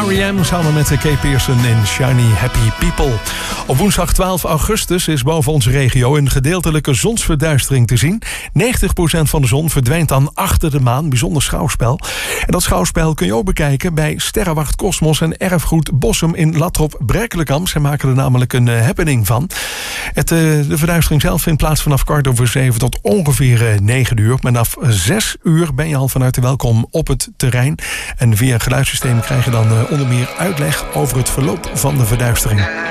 R.E.M. samen met Kay Pearson in Shiny Happy People. Op woensdag 12 augustus is boven onze regio een gedeeltelijke zonsverduistering te zien. 90% van de zon verdwijnt dan achter de maan. Bijzonder schouwspel. En dat schouwspel kun je ook bekijken bij Sterrenwacht Cosmos en Erfgoed Bossum in Latrop-Brekkelijkamp. Ze maken er namelijk een happening van. De verduistering zelf vindt plaats vanaf 6:15 tot ongeveer 9 uur. Vanaf 6 uur ben je al van harte welkom op het terrein. En via een geluidssysteem krijg je dan onder meer uitleg over het verloop van de verduistering.